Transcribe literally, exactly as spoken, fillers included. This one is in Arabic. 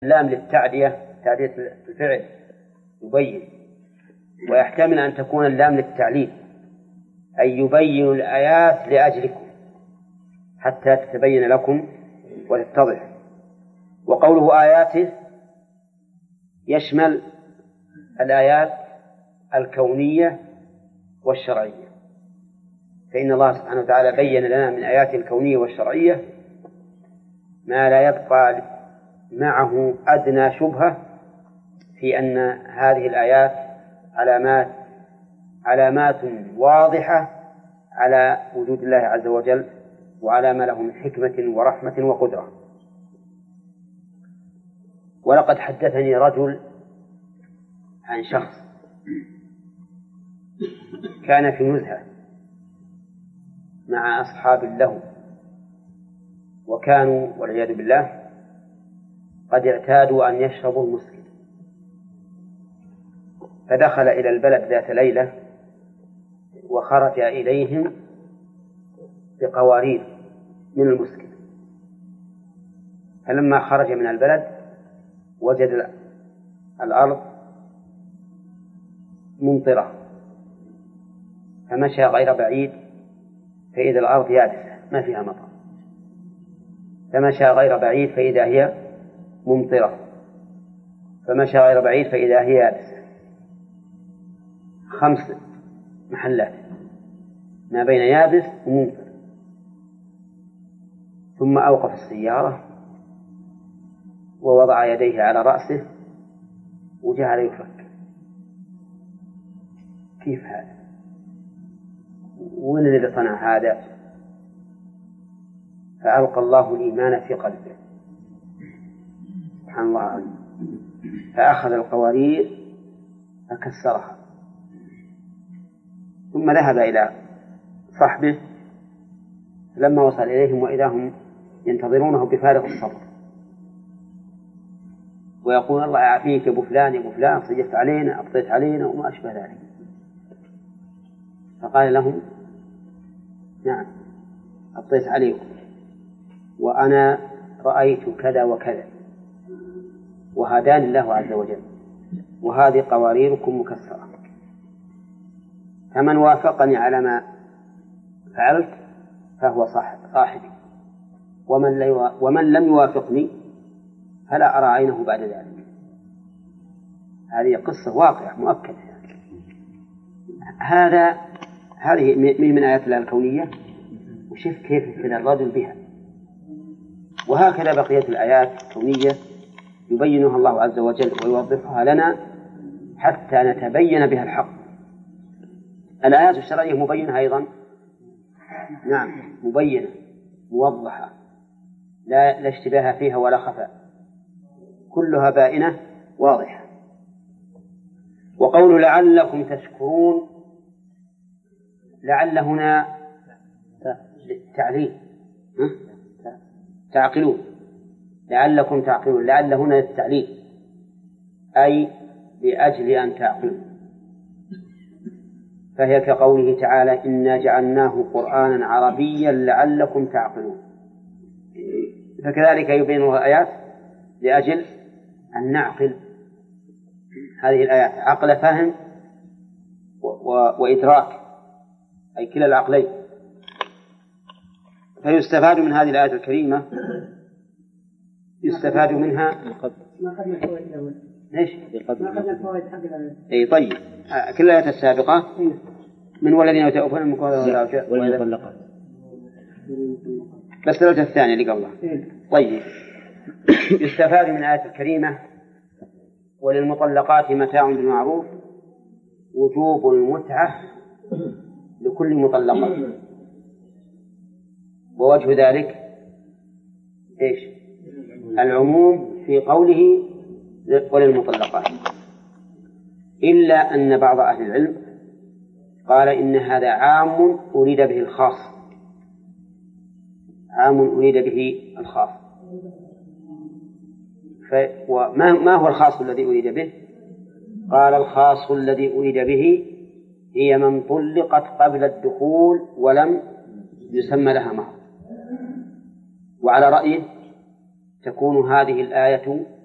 اللام للتعدية، تعدية الفعل يبين، ويحتمل أن تكون اللام للتعليل أي يبين الآيات لأجلكم حتى تتبين لكم وتتضح. وقوله آياته يشمل الآيات الكونية والشرعية، فإن الله سبحانه وتعالى بين لنا من آياته الكونية والشرعية ما لا يبقى معه أدنى شبهة في أن هذه الآيات علامات علامات واضحة على وجود الله عز وجل وعلى ما له من حكمة ورحمة وقدرة. ولقد حدثني رجل عن شخص كان في نزهة مع أصحاب له، وكانوا والعياذ بالله قد اعتادوا أن يشربوا المسكر، فدخل إلى البلد ذات ليلة وخرج إليهم بقوارير من المسكر، فلما خرج من البلد وجد الأرض ممطرة، فمشى غير بعيد فإذا الأرض يابسة ما فيها مطر، فمشى غير بعيد فإذا هي ممطرة، فمشى غير بعيد فإذا هي يابسة، خمس محلات ما بين يابس وممطر. ثم أوقف السيارة ووضع يديه على رأسه وجعل يفكر كيف هذا؟ وين الذي صنع هذا؟ فألقى الله الإيمان في قلبه سبحان الله عنه، فأخذ القوارير فكسرها، ثم ذهب إلى صحبه لما وصل إليهم وإذا هم ينتظرونه بفارغ الصبر، ويقول الله يعافيك يا أبو فلان يا أبو فلان، صيفت علينا أبطيت علينا وما أشبه ذلك. فقال لهم نعم أبطيت عليكم وأنا رأيت كذا وكذا وهداني الله عز وجل، وهذه قواريركم مكسرة، فمن وافقني على ما فعلت فهو صاحبي، ومن, ومن لم يوافقني فلا أرى عينه بعد ذلك. هذه قصة واقعة مؤكدة. هذا هذه من آيات الله الكونية، وشوف كيف ابتلى الرجل بها. وهكذا بقية الآيات الكونية يبينها الله عز وجل ويوضحها لنا حتى نتبين بها الحق. الآيات الشرعية مبينة أيضا، نعم مبينة موضحة لا, لا اشتباه فيها ولا خفاء، كلها بائنة واضحة. وقول لعلكم تشكرون، لعل هنا للتعليل تعقلون، لعلكم تعقلون، لعل هنا للتعليل أي لأجل أن تعقلوا، فهي كقوله تعالى إنا جعلناه قرآنا عربيا لعلكم تعقلون. فكذلك يبين الآيات لأجل أن نعقل هذه الآيات عقل فهم وإدراك، أي كلا العقلين. فيستفاد من هذه الآية الكريمة، يستفاد منها ما أخذنا الفوائد الأول. ليش؟ ما أخذنا الفوائد حق الآية. أي طيب، كل الآيات السابقة من والذين يتوفون منكم والمطلقات، بس الآية الثانية اللي قبلها. طيب، يستفاد من الآية الكريمة وللمطلقات متاع بالمعروف وجوب المتعة لكل مطلقة. ووجه ذلك إيش؟ العموم في قوله وللمطلقات، إلا أن بعض أهل العلم قال إن هذا عام أريد به الخاص، عام أريد به الخاص. وما ما هو الخاص الذي أريد به؟ قال الخاص الذي أريد به هي من طلقت قبل الدخول ولم يسمى لها مهر. وعلى رأيه تكون هذه الآية